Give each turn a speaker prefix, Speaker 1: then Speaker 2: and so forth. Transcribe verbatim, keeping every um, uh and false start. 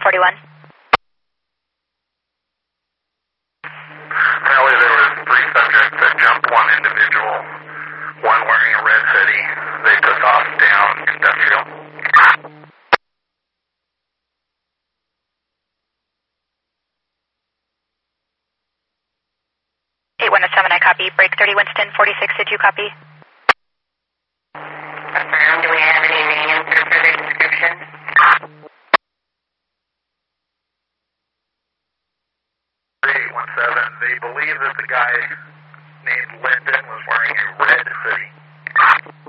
Speaker 1: forty-one.
Speaker 2: Apparently there was three subjects that jumped one individual, one wearing a red hoodie. They took off down Industrial.
Speaker 1: eight one seven, I copy. Break thirty Winston, forty-six, did you copy?
Speaker 3: Affirm, do we have any names or further description?
Speaker 2: eight one seven, they believe that the guy named Lyndon was wearing a red hoodie.